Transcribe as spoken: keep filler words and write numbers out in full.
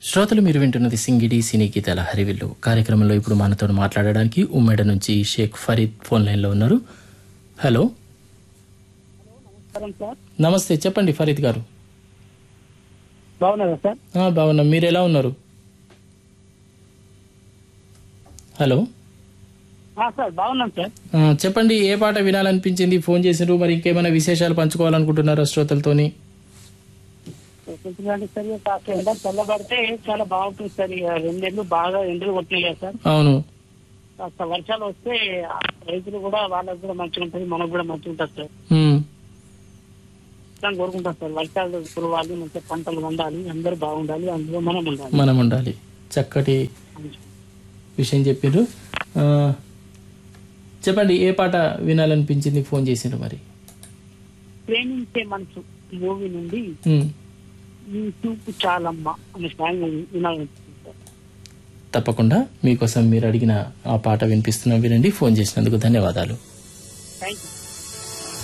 శ్రోతలు మీరు వింటున్నది సింగిడి సినీ గీతాల హరివిల్లు కార్యక్రమంలో ఇప్పుడు మనతో మాట్లాడడానికి ఉమ్మేడ నుంచి షేక్ ఫరీద్ ఫోన్ లైన్లో ఉన్నారు. హలో నమస్తే, చెప్పండి ఫరీద్ గారు. బాగున్నారా సార్? ఆ, బాగున్నాం, మీరు ఎలా ఉన్నారు? హలో ఆ, సార్ బాగున్నాం సార్. ఆ, చెప్పండి, ఏ పాట వినాలనిపించింది, ఫోన్ చేసిండ్రు, మరి ఇంకేమైనా విశేషాలు పంచుకోవాలనుకుంటున్నారా శ్రోతలతోని? ఎందుకంటే సార్ ఇక కాస్త ఎండ చల్లబడితే చాలా బాగుంటుంది సార్. ఇక రెండేళ్ళు బాగా ఎండలు కొట్టాయి కదా సార్. అవును. కాస్త వర్షాలు వస్తే రైతులు కూడా వాళ్ళకు కూడా మంచిగా ఉంటుంది, మనకు కూడా మంచిగా ఉంటుంది సార్. ఉమ్, ఇట్లా కోరుకుంటాం సార్. వర్షాలు కురవాలి, మంచిగా పంటలు వండాలి, అందరూ బాగుండాలి, అందులో మనం ఉండాలి. మనం ఉండాలి. చక్కటి విషయం చెప్పిండ్రు. ఆ, చెప్పండి, ఏ పాట వినాలనిపించింది, ఫోన్ చేసిండ్రు మరి? ప్రేమించే మనసు మూవీ నుండి ఉమ్, ఈ చూపు చాలమ్మ అనే సాంగ్ వినాలనిపిస్తుంది సార్. తప్పకుండా మీకోసం మీరు అడిగిన ఆ పాట వినిపిస్తున్నాం, వినండి. ఫోన్ చేసినందుకు ధన్యవాదాలు. Thank you.